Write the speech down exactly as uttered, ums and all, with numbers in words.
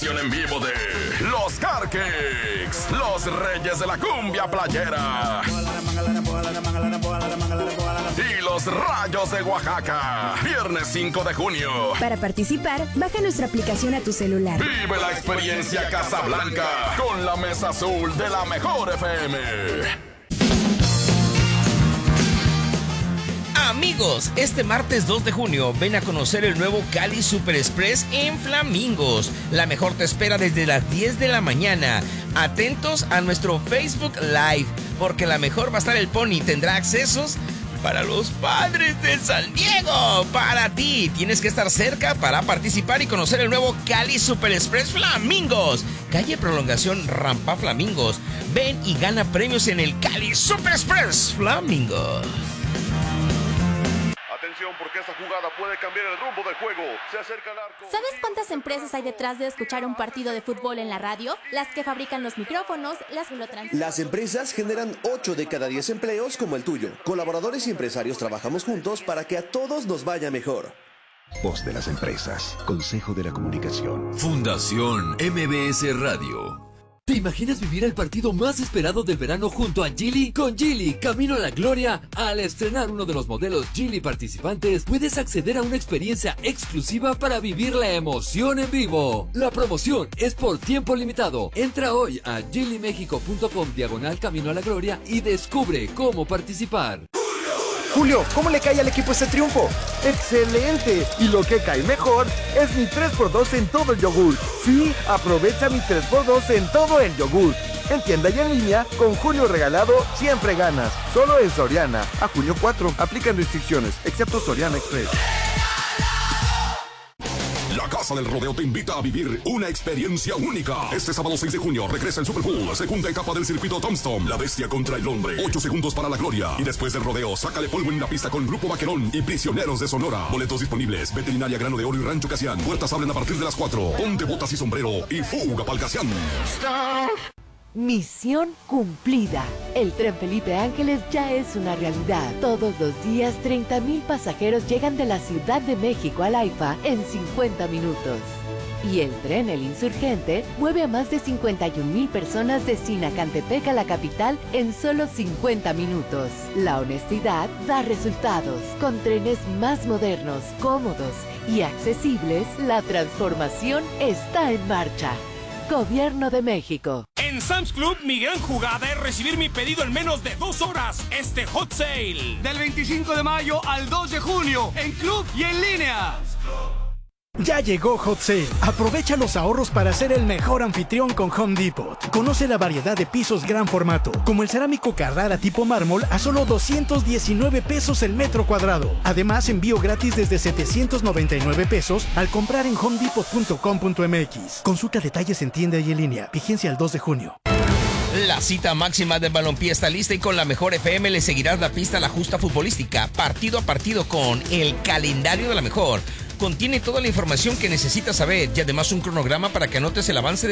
En vivo de Los Carquex, los reyes de la cumbia playera. Y los Rayos de Oaxaca, viernes cinco de junio. Para participar, baja nuestra aplicación a tu celular. Vive la experiencia Casablanca con la mesa azul de la mejor F M. Amigos, este martes dos de junio ven a conocer el nuevo Cali Super Express en Flamingos. La mejor te espera desde las diez de la mañana. Atentos a nuestro Facebook Live, porque la mejor va a estar el Pony. Tendrá accesos para los padres de San Diego. Para ti, tienes que estar cerca para participar y conocer el nuevo Cali Super Express Flamingos. Calle Prolongación Rampa Flamingos. Ven y gana premios en el Cali Super Express Flamingos. Atención, porque esta jugada puede cambiar el rumbo del juego. Se acerca el arco. ¿Sabes cuántas empresas hay detrás de escuchar un partido de fútbol en la radio? Las que fabrican los micrófonos, las que lo transmiten. Las empresas generan ocho de cada diez empleos como el tuyo. Colaboradores y empresarios trabajamos juntos para que a todos nos vaya mejor. Voz de las empresas. Consejo de la Comunicación. Fundación M B S Radio. ¿Te imaginas vivir el partido más esperado del verano junto a Geely? Con Geely, camino a la gloria. Al estrenar uno de los modelos Geely participantes, puedes acceder a una experiencia exclusiva para vivir la emoción en vivo. La promoción es por tiempo limitado. Entra hoy a geely mexico punto com diagonal camino a la gloria y descubre cómo participar. Julio, ¿cómo le cae al equipo este triunfo? ¡Excelente! Y lo que cae mejor es mi tres por dos en todo el yogur. Sí, aprovecha mi tres por dos en todo el yogur. En tienda y en línea, con Julio regalado, siempre ganas. Solo en Soriana. A junio cuatro, aplican restricciones, excepto Soriana Express. La Casa del Rodeo te invita a vivir una experiencia única. Este sábado seis de junio regresa el Super Bowl, segunda etapa del circuito Tombstone. La bestia contra el hombre. Ocho segundos para la gloria. Y después del rodeo, sácale polvo en la pista con Grupo Vaquerón y Prisioneros de Sonora. Boletos disponibles. Veterinaria Grano de Oro y Rancho Casián. Puertas abren a partir de las cuatro. Ponte botas y sombrero y fuga pa'l Casián. Misión cumplida. El tren Felipe Ángeles ya es una realidad. Todos los días, treinta mil pasajeros llegan de la Ciudad de México al AIFA en cincuenta minutos. Y el tren El Insurgente mueve a más de cincuenta y un mil personas de Sinacantepec a la capital en solo cincuenta minutos. La honestidad da resultados. Con trenes más modernos, cómodos y accesibles, la transformación está en marcha. Gobierno de México. En Sam's Club, mi gran jugada es recibir mi pedido en menos de dos horas. Este Hot Sale. Del veinticinco de mayo al dos de junio, en club y en línea. Ya llegó Hot Sale. Aprovecha los ahorros para ser el mejor anfitrión con Home Depot. Conoce la variedad de pisos gran formato, como el cerámico Carrara tipo mármol a solo doscientos diecinueve pesos el metro cuadrado. Además, envío gratis desde setecientos noventa y nueve pesos al comprar en home depot punto com punto m x. Consulta detalles en tienda y en línea. Vigencia el dos de junio. La cita máxima del balompié está lista y con la mejor F M le seguirás la pista a la justa futbolística, partido a partido con el calendario de la mejor. Contiene toda la información que necesitas saber y además un cronograma para que anotes el avance de